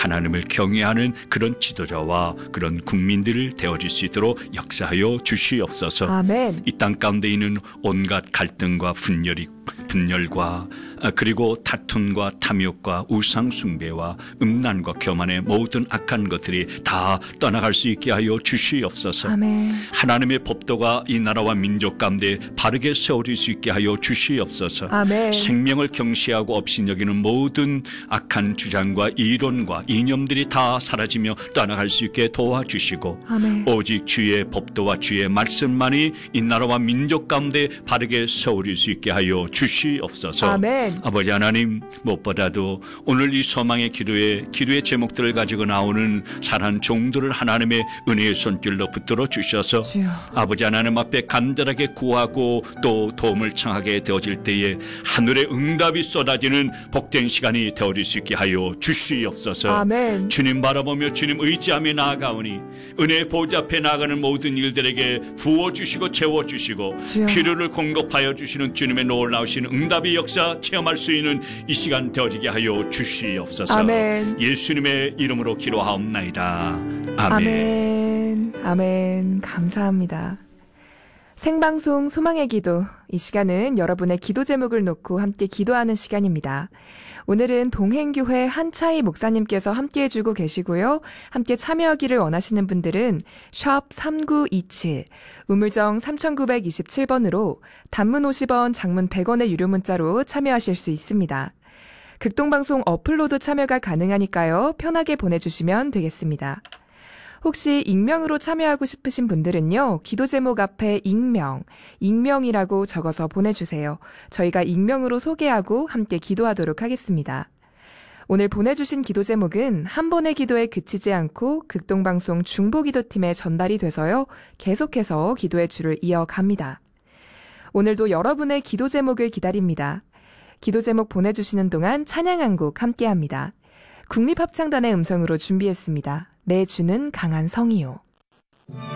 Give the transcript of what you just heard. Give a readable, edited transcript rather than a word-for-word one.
하나님을 경외하는 그런 지도자와 그런 국민들을 되어줄 수 있도록 역사하여 주시옵소서. 아멘. 이 땅 가운데 있는 온갖 갈등과 분열과 그리고 다툼과 탐욕과 우상 숭배와 음란과 교만의 모든 악한 것들이 다 떠나갈 수 있게 하여 주시옵소서. 아멘. 하나님의 법도가 이 나라와 민족 가운데 바르게 세워질 수 있게 하여 주시옵소서. 아멘. 생명을 경시하고 업신여기는 모든 악한 주장과 이론과 이념들이 다 사라지며 떠나갈 수 있게 도와주시고 아멘. 오직 주의 법도와 주의 말씀만이 이 나라와 민족 가운데 바르게 세워질 수 있게 하여 주시옵소서. 아멘. 아버지 하나님, 무엇보다도 오늘 이 소망의 기도의 제목들을 가지고 나오는 사랑하는 종들을 하나님의 은혜의 손길로 붙들어 주셔서 주여. 아버지 하나님 앞에 간절하게 구하고 또 도움을 청하게 되어질 때에 하늘의 응답이 쏟아지는 복된 시간이 되어질 수 있게 하여 주시옵소서. 아멘. 주님 바라보며 주님 의지하며 나아가오니 은혜의 보좌 앞에 나아가는 모든 일들에게 부어주시고 채워주시고 주여. 필요를 공급하여 주시는 주님의 놀라우신 응답의 역사 체험할 수 있는 이 시간 되어지게 하여 주시옵소서. 아멘. 예수님의 이름으로 기도하옵나이다. 아멘. 아멘. 아멘. 감사합니다. 생방송 소망의 기도, 이 시간은 여러분의 기도 제목을 놓고 함께 기도하는 시간입니다. 오늘은 동행교회 한차희 목사님께서 함께 해주고 계시고요. 함께 참여하기를 원하시는 분들은 샵 3927, 우물정 3927번으로 단문 50원, 장문 100원의 유료 문자로 참여하실 수 있습니다. 극동방송 어플로도 참여가 가능하니까요. 편하게 보내주시면 되겠습니다. 혹시 익명으로 참여하고 싶으신 분들은요. 기도 제목 앞에 익명이라고 적어서 보내주세요. 저희가 익명으로 소개하고 함께 기도하도록 하겠습니다. 오늘 보내주신 기도 제목은 한 번의 기도에 그치지 않고 극동방송 중보기도팀에 전달이 돼서요. 계속해서 기도의 줄을 이어갑니다. 오늘도 여러분의 기도 제목을 기다립니다. 기도 제목 보내주시는 동안 찬양 한 곡 함께합니다. 국립합창단의 음성으로 준비했습니다. 내 주는 강한 성이요.